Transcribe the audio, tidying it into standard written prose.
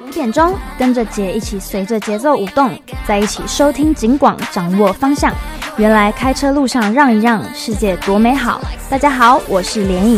1点钟，跟着姐一起随着节奏舞动，在一起收听警广，掌握方向。原来开车路上让一让，世界多美好。大家好，我是连颖。